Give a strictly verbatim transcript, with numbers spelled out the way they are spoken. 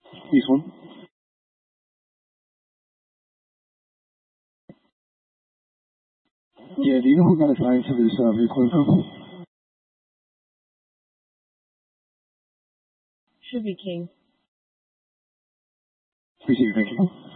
This one. Yeah, do you know who got assigned to this uh, recording from? Should be King. Appreciate you, thank you.